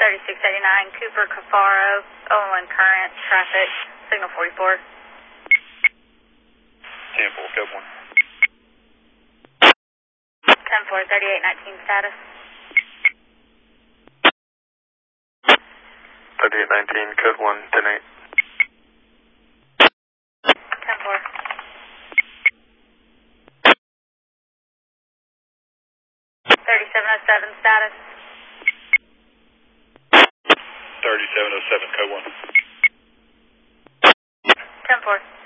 3689 Cooper Cafaro, Owen current, traffic, signal 44. 10-4, code 1. 10-4, 3819 status. 3819, code 1, 10-8. 10-4. 3707 status. 3707, code 1. 10-4.